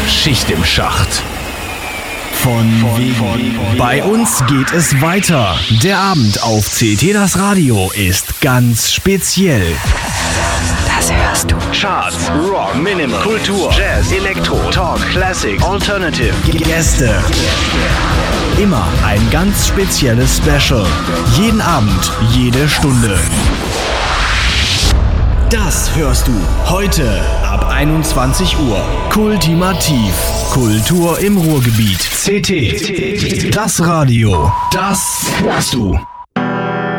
Schicht im Schacht. Bei uns geht es weiter. Der Abend auf CT Das Radio ist ganz speziell. Das hörst du. Charts, Rock, Minimal, Kultur, Jazz, Elektro, Talk, Classic, Alternative, Gäste. Immer ein ganz spezielles Special. Jeden Abend, jede Stunde. Das hörst du heute ab 21 Uhr. Kultimativ. Kultur im Ruhrgebiet. CT. Das Radio. Das hörst du.